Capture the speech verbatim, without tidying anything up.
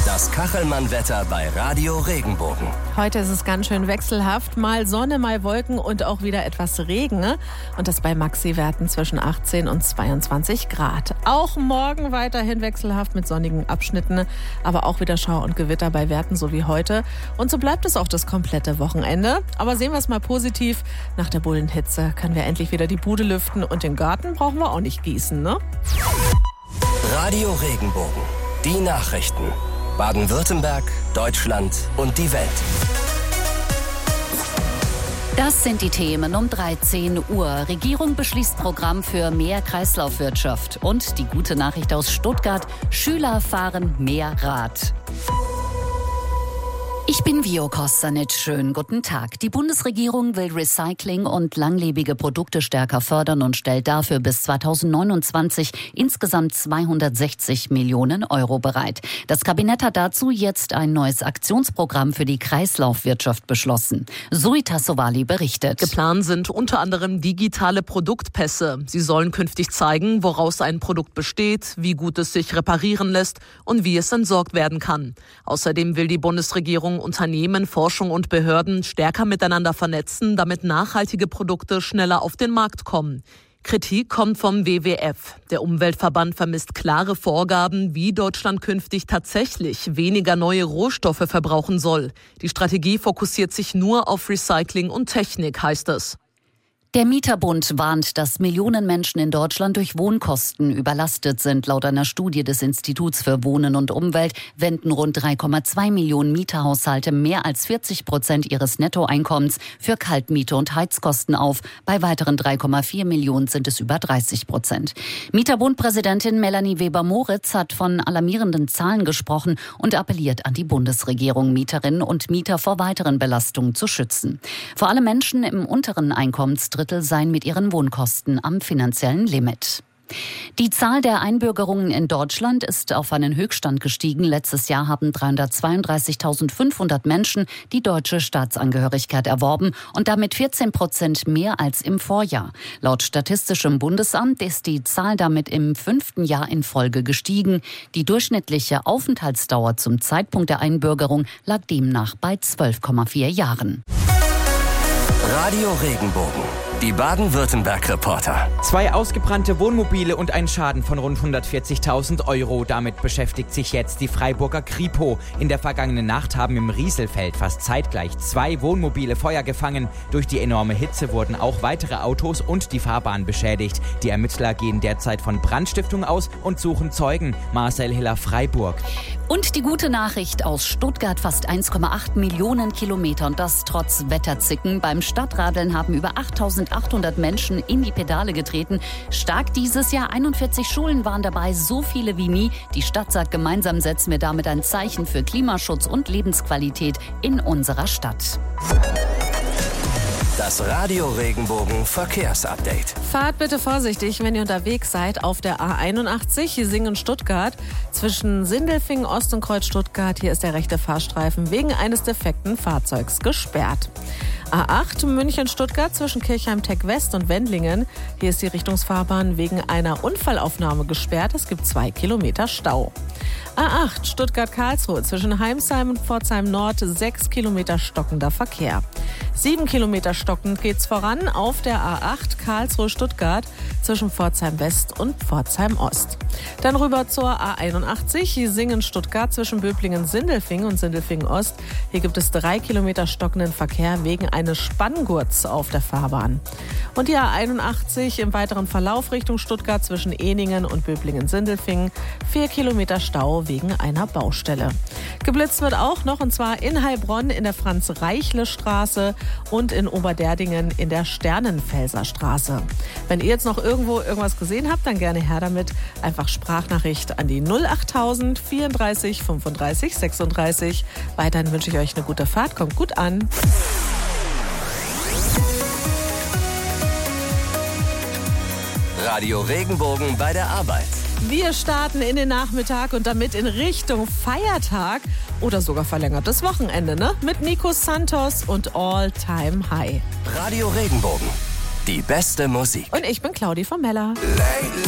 Das Kachelmann-Wetter bei Radio Regenbogen. Heute ist es ganz schön wechselhaft. Mal Sonne, mal Wolken und auch wieder etwas Regen. Und das bei Maxi-Werten zwischen achtzehn und zweiundzwanzig Grad. Auch morgen weiterhin wechselhaft mit sonnigen Abschnitten. Aber auch wieder Schauer und Gewitter bei Werten so wie heute. Und so bleibt es auch das komplette Wochenende. Aber sehen wir es mal positiv. Nach der Bullenhitze können wir endlich wieder die Bude lüften. Und den Garten brauchen wir auch nicht gießen, ne? Radio Regenbogen. Die Nachrichten. Baden-Württemberg, Deutschland und die Welt. Das sind die Themen um dreizehn Uhr. Regierung beschließt Programm für mehr Kreislaufwirtschaft. Und die gute Nachricht aus Stuttgart: Schüler fahren mehr Rad. Ich bin Vio Kostanic. Schönen guten Tag. Die Bundesregierung will Recycling und langlebige Produkte stärker fördern und stellt dafür bis zweitausendneunundzwanzig insgesamt zweihundertsechzig Millionen Euro bereit. Das Kabinett hat dazu jetzt ein neues Aktionsprogramm für die Kreislaufwirtschaft beschlossen. Zoe Tassovali berichtet. Geplant sind unter anderem digitale Produktpässe. Sie sollen künftig zeigen, woraus ein Produkt besteht, wie gut es sich reparieren lässt und wie es entsorgt werden kann. Außerdem will die Bundesregierung Unternehmen, Forschung und Behörden stärker miteinander vernetzen, damit nachhaltige Produkte schneller auf den Markt kommen. Kritik kommt vom W W F. Der Umweltverband vermisst klare Vorgaben, wie Deutschland künftig tatsächlich weniger neue Rohstoffe verbrauchen soll. Die Strategie fokussiert sich nur auf Recycling und Technik, heißt es. Der Mieterbund warnt, dass Millionen Menschen in Deutschland durch Wohnkosten überlastet sind. Laut einer Studie des Instituts für Wohnen und Umwelt wenden rund drei Komma zwei Millionen Mieterhaushalte mehr als vierzig Prozent ihres Nettoeinkommens für Kaltmiete und Heizkosten auf. Bei weiteren drei Komma vier Millionen sind es über dreißig Prozent. Mieterbund-Präsidentin Melanie Weber-Moritz hat von alarmierenden Zahlen gesprochen und appelliert an die Bundesregierung, Mieterinnen und Mieter vor weiteren Belastungen zu schützen. Vor allem Menschen im unteren Einkommensdrittel seien mit ihren Wohnkosten am finanziellen Limit. Die Zahl der Einbürgerungen in Deutschland ist auf einen Höchststand gestiegen. Letztes Jahr haben dreihundertzweiunddreißigtausendfünfhundert Menschen die deutsche Staatsangehörigkeit erworben und damit vierzehn Prozent mehr als im Vorjahr. Laut Statistischem Bundesamt ist die Zahl damit im fünften Jahr in Folge gestiegen. Die durchschnittliche Aufenthaltsdauer zum Zeitpunkt der Einbürgerung lag demnach bei zwölf Komma vier Jahren. Radio Regenbogen. Die Baden-Württemberg-Reporter. Zwei ausgebrannte Wohnmobile und ein Schaden von rund hundertvierzigtausend Euro. Damit beschäftigt sich jetzt die Freiburger Kripo. In der vergangenen Nacht haben im Rieselfeld fast zeitgleich zwei Wohnmobile Feuer gefangen. Durch die enorme Hitze wurden auch weitere Autos und die Fahrbahn beschädigt. Die Ermittler gehen derzeit von Brandstiftung aus und suchen Zeugen. Marcel Hiller, Freiburg. Und die gute Nachricht aus Stuttgart: fast eins Komma acht Millionen Kilometer und das trotz Wetterzicken. Beim Stadtradeln haben über achttausendachthundert Menschen in die Pedale getreten. Stark dieses Jahr, einundvierzig Schulen waren dabei, so viele wie nie. Die Stadt sagt, gemeinsam setzen wir damit ein Zeichen für Klimaschutz und Lebensqualität in unserer Stadt. Das Radio Regenbogen Verkehrsupdate. Fahrt bitte vorsichtig, wenn ihr unterwegs seid auf der A einundachtzig, Singen-Stuttgart. Zwischen Sindelfingen Ost und Kreuz Stuttgart, hier ist der rechte Fahrstreifen wegen eines defekten Fahrzeugs gesperrt. A acht München-Stuttgart zwischen Kirchheim-Tech West und Wendlingen. Hier ist die Richtungsfahrbahn wegen einer Unfallaufnahme gesperrt. Es gibt zwei Kilometer Stau. A acht Stuttgart-Karlsruhe zwischen Heimsheim und Pforzheim Nord, sechs Kilometer stockender Verkehr. Sieben Kilometer stockend geht's voran auf der A acht Karlsruhe-Stuttgart zwischen Pforzheim West und Pforzheim Ost. Dann rüber zur A einundachtzig, Singen-Stuttgart zwischen Böblingen-Sindelfingen und Sindelfingen-Ost. Hier gibt es drei Kilometer stockenden Verkehr wegen eines Spanngurts auf der Fahrbahn. Und die A einundachtzig im weiteren Verlauf Richtung Stuttgart zwischen Eningen und Böblingen-Sindelfingen, vier Kilometer Stau wegen einer Baustelle. Geblitzt wird auch noch, und zwar in Heilbronn in der Franz-Reichle-Straße und in Oberderdingen in der Sternenfelser Straße. Wenn ihr jetzt noch irgendwo irgendwas gesehen habt, dann gerne her damit. Einfach Sprachnachricht an die null achttausend vierunddreißig fünfunddreißig sechsunddreißig. Weiterhin wünsche ich euch eine gute Fahrt. Kommt gut an. Radio Regenbogen bei der Arbeit. Wir starten in den Nachmittag und damit in Richtung Feiertag oder sogar verlängertes Wochenende, ne? Mit Nico Santos und All Time High. Radio Regenbogen. Die beste Musik. Und ich bin Claudi von Meller. Lately